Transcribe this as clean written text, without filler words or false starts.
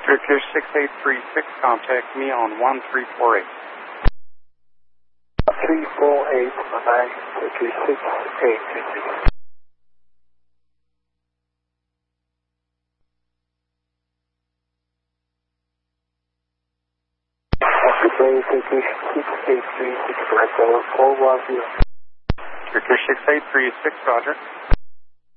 Turkish 6836, contact me on 1348. 348, bye-bye, Turkish 6836. Good day, Turkish 6836, flight level 410. Turkish 6836, roger.